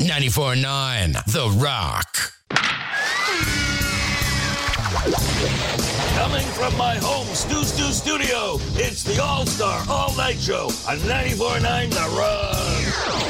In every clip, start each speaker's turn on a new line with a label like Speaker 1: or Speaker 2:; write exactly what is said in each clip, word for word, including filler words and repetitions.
Speaker 1: ninety-four point nine The Rock.
Speaker 2: Coming from my home Stu Stu studio, it's the All-Star All-Night Show on ninety-four point nine The Rock.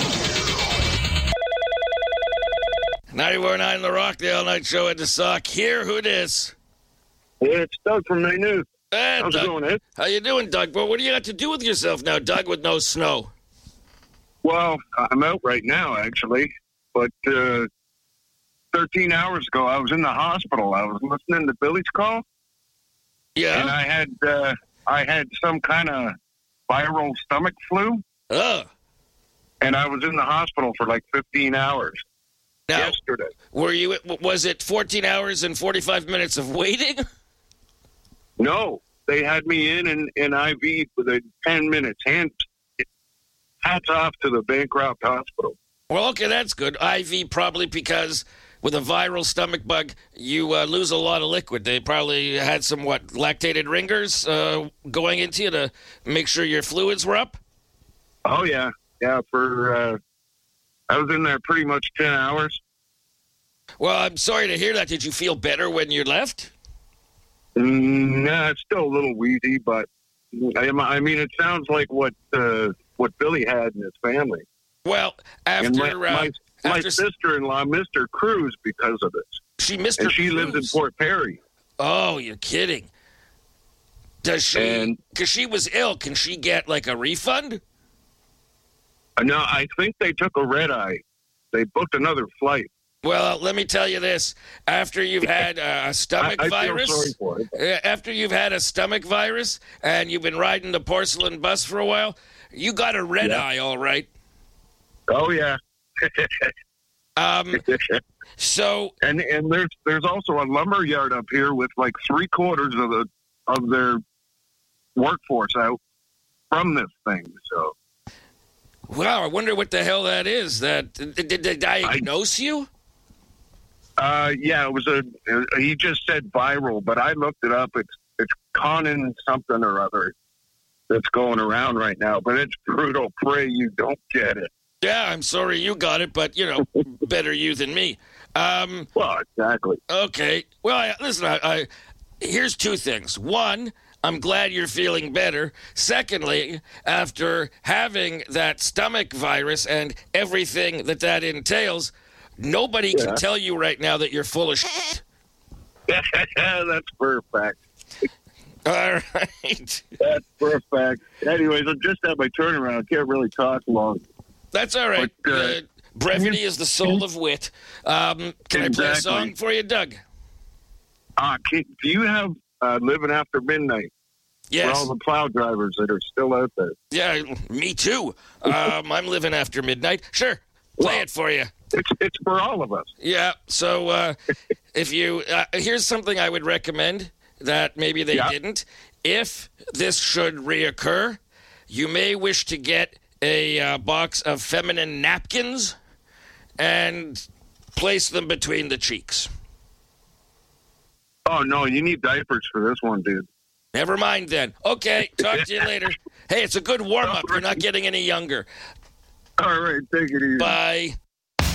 Speaker 2: ninety-four point nine The Rock, the All-Night Show at the Sock. Here, who dis?
Speaker 3: It's Doug from Maynooth.
Speaker 2: Hey,
Speaker 3: How's
Speaker 2: Doug.
Speaker 3: it going, Ed?
Speaker 2: How you doing, Doug? Well, what do you got to do with yourself now, Doug, with no snow?
Speaker 3: Well, I'm out right now, actually. But uh, thirteen hours ago, I was in the hospital. I was listening to Billy's call.
Speaker 2: Yeah?
Speaker 3: And I had uh, I had some kind of viral stomach flu.
Speaker 2: Oh.
Speaker 3: And I was in the hospital for like fifteen hours
Speaker 2: Now,
Speaker 3: yesterday.
Speaker 2: were you, was it fourteen hours and forty-five minutes of waiting?
Speaker 3: No, they had me in in, in I V for the ten minutes. Hands, hats off to the bankrupt hospital.
Speaker 2: Well, okay, that's good. I V probably because with a viral stomach bug, you uh, lose a lot of liquid. They probably had some, what, lactated ringers uh, going into you to make sure your fluids were up?
Speaker 3: Oh, yeah. Yeah, for, uh, I was in there pretty much ten hours.
Speaker 2: Well, I'm sorry to hear that. Did you feel better when you left?
Speaker 3: Mm, nah, it's still a little wheezy, but I, I mean, it sounds like what uh, what Billy had in his family.
Speaker 2: Well, after...
Speaker 3: And my,
Speaker 2: uh,
Speaker 3: my, my
Speaker 2: after
Speaker 3: sister-in-law missed her cruise because of this.
Speaker 2: she missed her
Speaker 3: And she lives in
Speaker 2: cruise.
Speaker 3: Port Perry.
Speaker 2: Oh, you're kidding. Does she...
Speaker 3: And-
Speaker 2: Because she was ill, can she get, like, a refund?
Speaker 3: Uh, No, I think they took a red-eye. They booked another flight.
Speaker 2: Well, let me tell you this. After you've had uh, a stomach
Speaker 3: I, I
Speaker 2: virus...
Speaker 3: feel sorry for it.
Speaker 2: Uh, After you've had a stomach virus and you've been riding the porcelain bus for a while, you got a red
Speaker 3: Yeah.
Speaker 2: eye, all right.
Speaker 3: Oh, yeah.
Speaker 2: Um, so,
Speaker 3: and and there's there's also a lumber yard up here with like three quarters of the of their workforce out from this thing. So
Speaker 2: wow, I wonder what the hell that is. That did, did they diagnose you?
Speaker 3: uh, yeah, it was a he just said viral, but I looked it up. It's it's Conan something or other that's going around right now. But it's brutal. Pray you don't get it.
Speaker 2: Yeah, I'm sorry you got it, but, you know, better you than me. Um,
Speaker 3: Well, exactly.
Speaker 2: okay. Well, I, listen, I, I here's two things. One, I'm glad you're feeling better. Secondly, after having that stomach virus and everything that that entails, nobody
Speaker 3: Yeah.
Speaker 2: can tell you right now that you're full of shit.
Speaker 3: That's perfect.
Speaker 2: All right.
Speaker 3: That's perfect. Anyways, I'm just at my turnaround. I can't really talk long.
Speaker 2: That's all right.
Speaker 3: But, uh,
Speaker 2: Uh, brevity is the soul of wit. Um, can I play a
Speaker 3: Exactly.
Speaker 2: song for you, Doug?
Speaker 3: Uh, can, do you have uh, Living After Midnight for
Speaker 2: Yes.
Speaker 3: all the plow drivers that are still out there?
Speaker 2: Yeah, me too. Um, I'm living after midnight. Sure. Play
Speaker 3: Well-
Speaker 2: it for you.
Speaker 3: It's it's for all of us.
Speaker 2: Yeah. So uh, if you uh, here's something I would recommend that maybe they
Speaker 3: Yeah.
Speaker 2: didn't. If this should reoccur, you may wish to get a uh, box of feminine napkins and place them between the cheeks.
Speaker 3: Oh, no, you need diapers for this one, dude.
Speaker 2: Never mind then. Okay, talk to you later. Hey, it's a good warm up. You're not getting any younger.
Speaker 3: All right, take it easy.
Speaker 2: Bye.